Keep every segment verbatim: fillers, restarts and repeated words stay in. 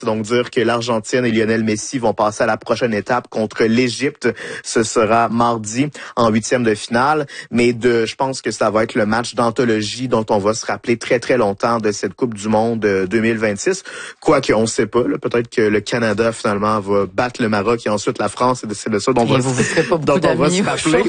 Donc, dire que l'Argentine et Lionel Messi vont passer à la prochaine étape contre l'Égypte, ce sera mardi en huitième de finale. Mais de, je pense que ça va être le match d'anthologie dont on va se rappeler très, très longtemps de cette Coupe du Monde deux mille vingt-six. Quoique, on ne sait pas. Là, peut-être que le Canada, finalement, va battre le Maroc et ensuite la France. Et c'est de ça dont, va, vous vous pas dont on va se rappeler.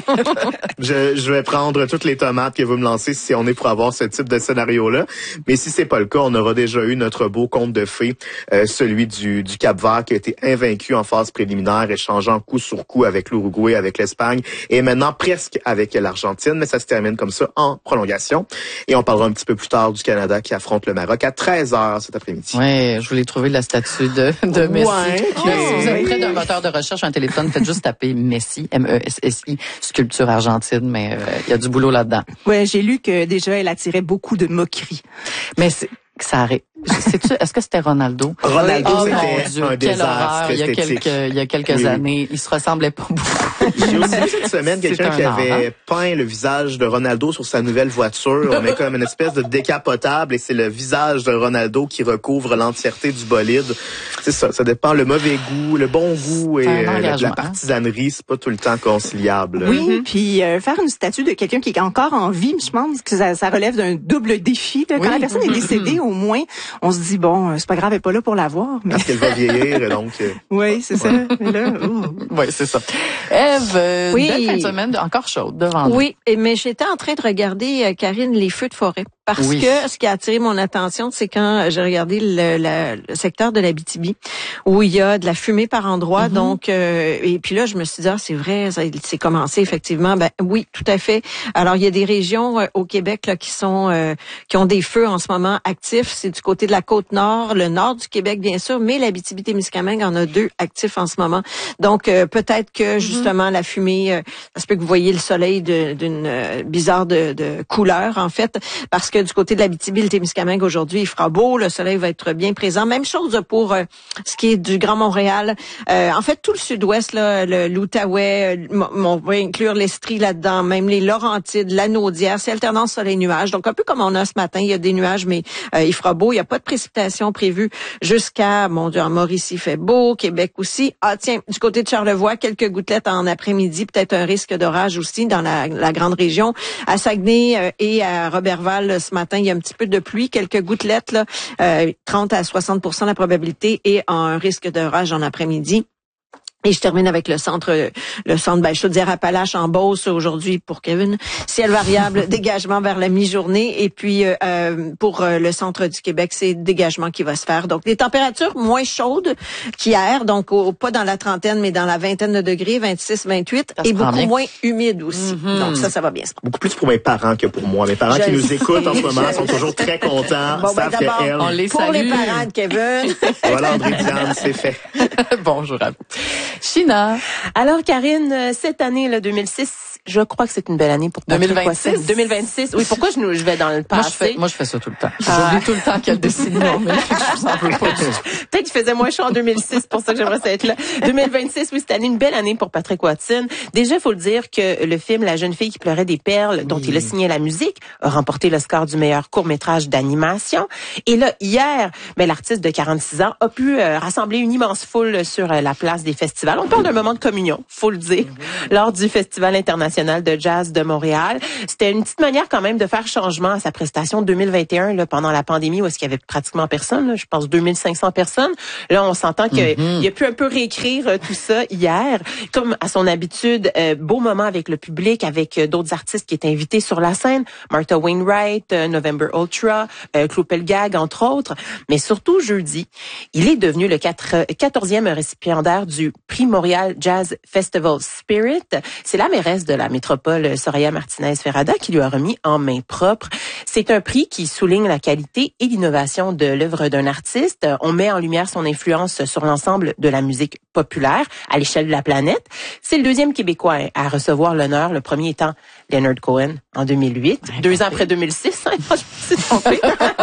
je, je vais prendre toutes les tomates que vous me lancez si on est pour avoir ce type de scénario-là. Mais si c'est pas le cas, on aura déjà eu notre beau conte de fées. Euh, celui du, du Cap-Vert qui a été invaincu en phase préliminaire, échangeant coup sur coup avec l'Uruguay, avec l'Espagne et maintenant presque avec l'Argentine, mais ça se termine comme ça en prolongation. Et on parlera un petit peu plus tard du Canada qui affronte le Maroc à treize heures cet après-midi. Oui, je voulais trouver la statue de, de Messi. Ouais, okay. Là, si vous êtes près d'un moteur de recherche, un téléphone, faites juste taper Messi, M E S S I, sculpture argentine, mais il euh, y a du boulot là-dedans. Ouais, j'ai lu que déjà elle attirait beaucoup de moqueries. Mais c'est ça arrive. Sais-tu, est-ce que c'était Ronaldo? Ronaldo, oh, c'était mon Dieu, un quelle désastre horreur, il y a quelques, il y a quelques oui, années. Oui. Il se ressemblait pas beaucoup. J'ai aussi vu cette semaine quelqu'un qui avait art, hein? peint le visage de Ronaldo sur sa nouvelle voiture. On met comme une espèce de décapotable et c'est le visage de Ronaldo qui recouvre l'entièreté du bolide. C'est ça, ça dépend. Le mauvais goût, le bon goût et euh, la, la partisanerie, c'est pas tout le temps conciliable. Oui, mm-hmm. Puis euh, faire une statue de quelqu'un qui est encore en vie, je pense que ça, ça relève d'un double défi. Là. Quand oui. la personne est décédée, au moins, on se dit, bon, c'est pas grave, elle est pas là pour la voir. Mais... Parce qu'elle va vieillir, donc... Euh... Oui, c'est ouais. ça. Mais là, oui, c'est ça. Ève, euh, oui. belle fin de semaine encore chaude devant nous. Oui, mais j'étais en train de regarder, euh, Karine, les feux de forêt. Parce oui. que ce qui a attiré mon attention, c'est quand j'ai regardé le, le, le secteur de l'Abitibi, où il y a de la fumée par endroits. Mm-hmm. Donc, euh, et puis là, je me suis dit, ah, c'est vrai, ça, c'est commencé effectivement. Ben oui, tout à fait. Alors, il y a des régions euh, au Québec là qui sont euh, qui ont des feux en ce moment actifs. C'est du côté de la côte nord, le nord du Québec bien sûr, mais l'Abitibi-Témiscamingue en a deux actifs en ce moment. Donc, euh, peut-être que justement mm-hmm. la fumée, euh, ça se peut que vous voyez le soleil de, d'une euh, bizarre de, de couleur en fait, parce que du côté de l'Abitibi, le Témiscamingue, aujourd'hui, il fera beau, le soleil va être bien présent. Même chose pour euh, ce qui est du Grand Montréal. Euh, en fait, tout le sud-ouest, là, le, l'Outaouais, on va inclure l'Estrie là-dedans, même les Laurentides, la Naudière, c'est alternance soleil-nuage. Donc, un peu comme on a ce matin, il y a des nuages, mais euh, il fera beau. Il n'y a pas de précipitations prévues jusqu'à, mon Dieu, en Mauricie, il fait beau, Québec aussi. Ah, tiens, du côté de Charlevoix, quelques gouttelettes en après-midi, peut-être un risque d'orage aussi dans la, la grande région. À Saguenay euh, et à Roberval, ce matin, il y a un petit peu de pluie, quelques gouttelettes, là, euh, trente à soixante pour cent la probabilité et un risque d'orage en après-midi. Et je termine avec le centre, le centre, ben, Chaudière-Appalaches en Beauce aujourd'hui pour Kevin. Ciel variable, dégagement vers la mi-journée. Et puis, euh, pour le centre du Québec, c'est dégagement qui va se faire. Donc, des températures moins chaudes qu'hier. Donc, au, pas dans la trentaine, mais dans la vingtaine de degrés, vingt-six, vingt-huit. Et beaucoup bien. Moins humide aussi. Mm-hmm. Donc, ça, ça va bien. Beaucoup plus pour mes parents que pour moi. Mes parents je qui nous écoutent en ce moment sont toujours très contents. Bon, ben, d'abord, elle, on les pour salue. les parents de Kevin. Voilà, André Diane, c'est fait. Bonjour à vous. China. Alors, Karine, cette année, là, deux mille six, je crois que c'est une belle année pour Patrick Watson. deux mille vingt-six. Oui, pourquoi je, je vais dans le passé? Moi, je fais, moi, je fais ça tout le temps. Ah. J'oublie tout le temps quelle décision, mais je s'en veux pas. Peut-être qu'il faisait moins chaud en deux mille six, pour ça que j'aimerais ça être là. deux mille vingt-six, oui, cette année, une belle année pour Patrick Watson. Déjà, il faut le dire que le film La jeune fille qui pleurait des perles, dont oui. il a signé la musique, a remporté le score du meilleur court-métrage d'animation. Et là, hier, ben, l'artiste de quarante-six ans a pu euh, rassembler une immense foule sur euh, la place des festivals. On parle d'un moment de communion, faut le dire, mm-hmm. lors du Festival international de jazz de Montréal. C'était une petite manière quand même de faire changement à sa prestation deux mille vingt et un, là, pendant la pandémie, où est-ce qu'il y avait pratiquement personne, là, je pense deux mille cinq cents personnes. Là, on s'entend qu'il mm-hmm. a pu un peu réécrire euh, tout ça hier. Comme à son habitude, euh, beau moment avec le public, avec euh, d'autres artistes qui étaient invités sur la scène, Martha Wainwright, euh, November Ultra, euh, Claude Pelgag, entre autres. Mais surtout, jeudi, il est devenu le quatorzième récipiendaire du prix Montréal Jazz Festival Spirit. C'est la mairesse de la métropole, Soraya Martinez-Ferrada, qui lui a remis en main propre. C'est un prix qui souligne la qualité et l'innovation de l'œuvre d'un artiste. On met en lumière son influence sur l'ensemble de la musique populaire à l'échelle de la planète. C'est le deuxième Québécois à recevoir l'honneur, le premier étant Leonard Cohen en deux mille huit, ouais, deux ans après deux mille six. Hein, je me suis trompée.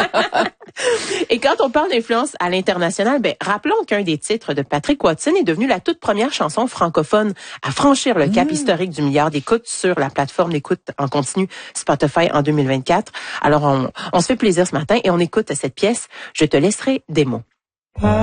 Et quand on parle d'influence à l'international, ben rappelons qu'un des titres de Patrick Watson est devenu la toute première chanson francophone à franchir le cap mmh. historique du milliard d'écoutes sur la plateforme d'écoute en continu Spotify en deux mille vingt-quatre. Alors on, on se fait plaisir ce matin et on écoute cette pièce. Je te laisserai des mots. Pas